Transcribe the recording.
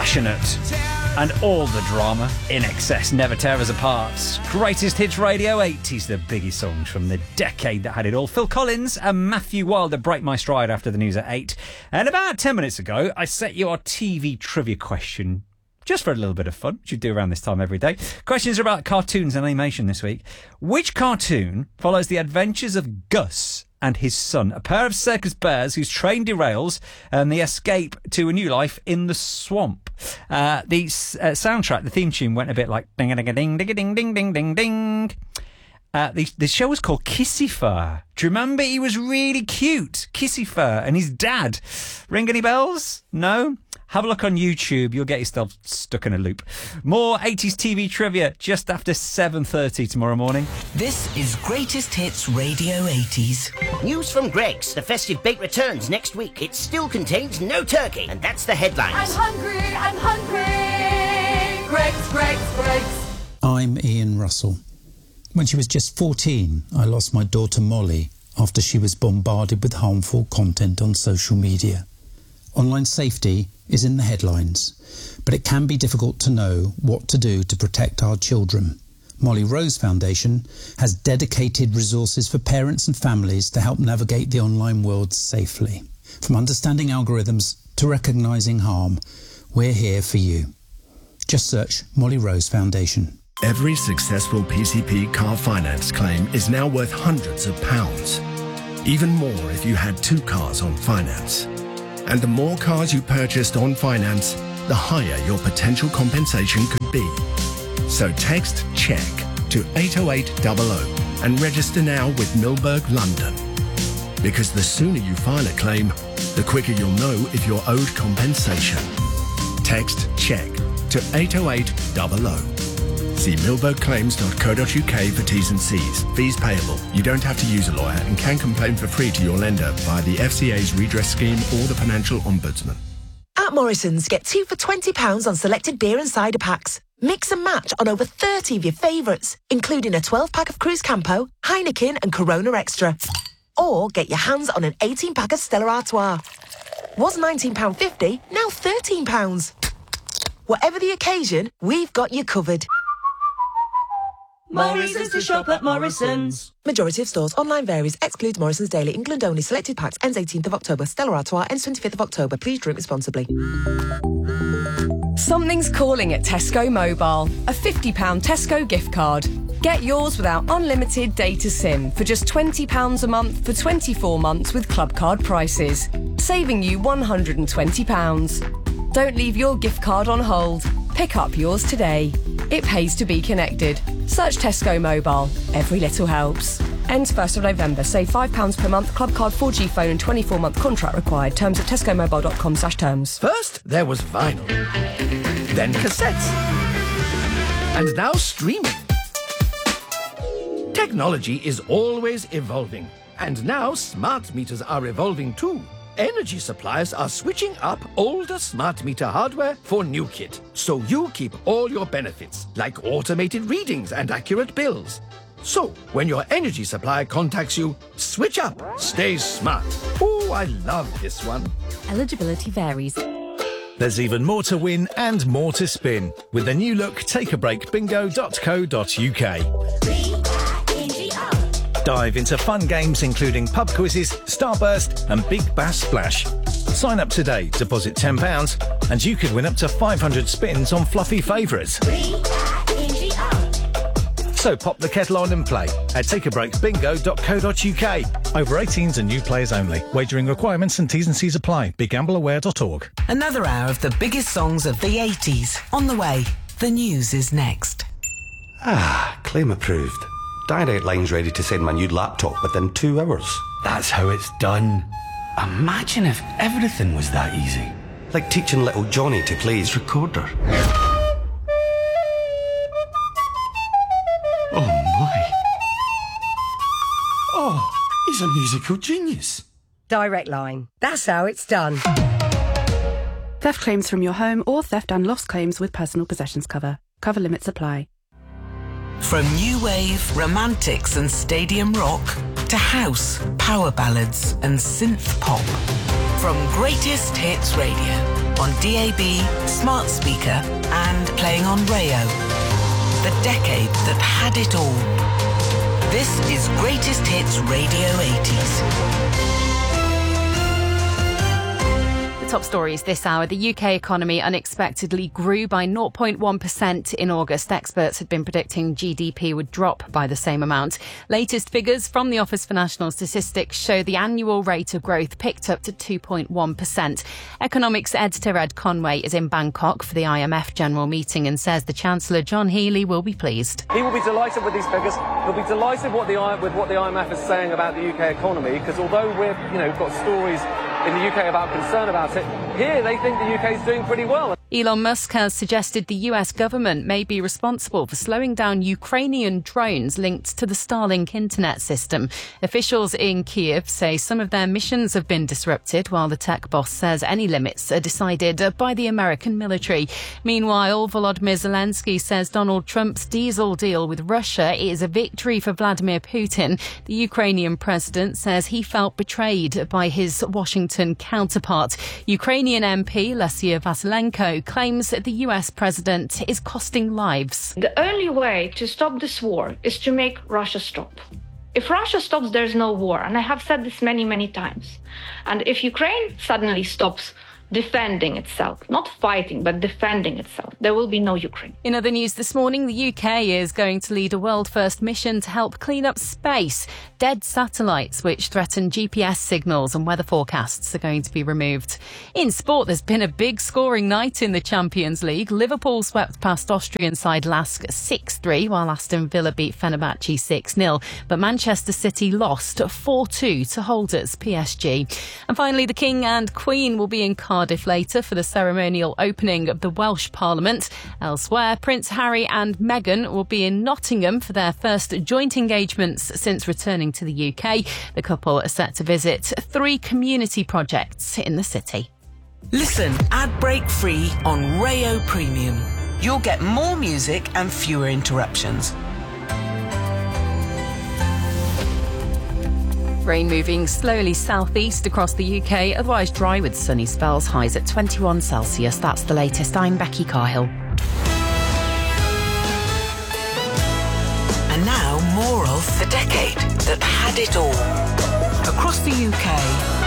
passionate, and all the drama in excess. Never tear us apart. Greatest Hits Radio 80s, the biggest songs from the decade that had it all. Phil Collins and Matthew Wilder break my stride after the news at 8. And about 10 minutes ago, I set you our TV trivia question just for a little bit of fun, which you do around this time every day. Questions are about cartoons and animation this week. Which cartoon follows the adventures of Gus and his son, a pair of circus bears whose train derails and they escape to a new life in the swamp? The soundtrack, the theme tune, went a bit like ding-a-ding-a-ding, the show was called Kissy Fur. Do you remember? He was really cute. Kissy Fur and his dad. Ring any bells? No? Have a look on YouTube. You'll get yourself stuck in a loop. More 80s TV trivia just after 7:30 tomorrow morning. This is Greatest Hits Radio 80s. News from Greggs. The festive bake returns next week. It still contains no turkey. And that's the headlines. I'm hungry. Greggs. I'm Ian Russell. When she was just 14, I lost my daughter Molly after she was bombarded with harmful content on social media. Online safety is in the headlines, but it can be difficult to know what to do to protect our children. Molly Rose Foundation has dedicated resources for parents and families to help navigate the online world safely. From understanding algorithms to recognising harm, we're here for you. Just search Molly Rose Foundation. Every successful PCP car finance claim is now worth hundreds of pounds. Even more if you had 2 cars on finance. And the more cars you purchased on finance, the higher your potential compensation could be. So text CHECK to 80800 and register now with Milberg London. Because the sooner you file a claim, the quicker you'll know if you're owed compensation. Text CHECK to 80800. See milbergclaims.co.uk for T's and C's. Fees payable. You don't have to use a lawyer and can complain for free to your lender via the FCA's redress scheme or the Financial Ombudsman. At Morrison's, get 2 for £20 on selected beer and cider packs. Mix and match on over 30 of your favourites, including a 12-pack of Cruz Campo, Heineken and Corona Extra. Or get your hands on an 18-pack of Stella Artois. Was £19.50, now £13. Whatever the occasion, we've got you covered. Morrison's to shop at Morrison's. Majority of stores. Online varies. Excludes Morrison's Daily. England only. Selected packs. Ends 18th of October. Stella Artois ends 25th of October. Please drink responsibly. Something's calling at Tesco Mobile. A £50 Tesco gift card. Get yours without unlimited data SIM for just £20 a month for 24 months with club card prices, saving you £120. Don't leave your gift card on hold. Pick up yours today. It pays to be connected. Search Tesco Mobile. Every little helps. Ends 1st of November. Save £5 per month. Club card, 4G phone and 24-month contract required. Terms at tescomobile.com/terms. First, there was vinyl. Then cassettes. And now streaming. Technology is always evolving. And now smart meters are evolving too. Energy suppliers are switching up older smart meter hardware for new kit, so you keep all your benefits, like automated readings and accurate bills. So, when your energy supplier contacts you, switch up, stay smart. Oh, I love this one. Eligibility varies. There's even more to win and more to spin with the new look takeabreakbingo.co.uk. Dive into fun games including pub quizzes, Starburst and Big Bass Splash. Sign up today, deposit £10 and you could win up to 500 spins on fluffy favourites. So pop the kettle on and play at takeabreakbingo.co.uk. Over 18s and new players only. Wagering requirements and T's and C's apply. BeGambleAware.org. Another hour of the biggest songs of the 80s. On the way, the news is next. Claim approved. Direct Line's ready to send my new laptop within 2 hours. That's how it's done. Imagine if everything was that easy. Like teaching little Johnny to play his recorder. Oh my. Oh, he's a musical genius. Direct Line. That's how it's done. Theft claims from your home or theft and loss claims with personal possessions cover. Cover limits apply. From new wave, romantics and stadium rock to house, power ballads and synth pop. From Greatest Hits Radio on DAB, smart speaker, and playing on Rayo. The decade that had it all. This is Greatest Hits Radio 80s. Top stories this hour. The UK economy unexpectedly grew by 0.1% in August. Experts had been predicting GDP would drop by the same amount. Latest figures from the Office for National Statistics show the annual rate of growth picked up to 2.1%. Economics editor Ed Conway is in Bangkok for the IMF general meeting and says the Chancellor John Healey will be pleased. He will be delighted with these figures. He'll be delighted with what the IMF is saying about the UK economy, because although we've got stories in the UK about concern about it, here they think the UK is doing pretty well. Elon Musk has suggested the US government may be responsible for slowing down Ukrainian drones linked to the Starlink internet system. Officials in Kyiv say some of their missions have been disrupted, while the tech boss says any limits are decided by the American military. Meanwhile, Volodymyr Zelensky says Donald Trump's diesel deal with Russia is a victory for Vladimir Putin. The Ukrainian president says he felt betrayed by his Washington counterpart. Ukrainian MP Lesia Vasilenko claims that the US president is costing lives. The only way to stop this war is to make Russia stop. If Russia stops, there's no war. And I have said this many, many times. And if Ukraine suddenly stops defending itself, not fighting, but defending itself, there will be no Ukraine. In other news this morning, the UK is going to lead a world-first mission to help clean up space. Dead satellites which threaten GPS signals and weather forecasts are going to be removed. In sport, there's been a big scoring night in the Champions League. Liverpool swept past Austrian side Lask 6-3, while Aston Villa beat Fenerbahce 6-0. But Manchester City lost 4-2 to holders PSG. And finally, the King and Queen will be in Cardiff later for the ceremonial opening of the Welsh Parliament. Elsewhere, Prince Harry and Meghan will be in Nottingham for their first joint engagements since returning to the UK. The couple are set to visit 3 community projects in the city. Listen ad break free on Rayo Premium. You'll get more music and fewer interruptions. Rain moving slowly southeast across the UK, otherwise dry with sunny spells, highs at 21 Celsius. That's the latest. I'm Becky Carhill. And now more of the decade that had it all. Across the UK,